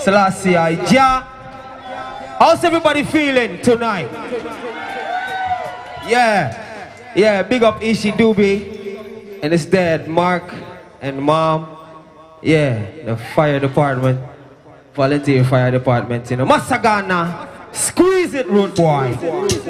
Selassie I Jah. How's everybody feeling tonight? Yeah, big up Ishi Doobie and his dad, Mark and Mom. Yeah, the fire department, volunteer fire department, you know. Masagana, squeeze it, root boy.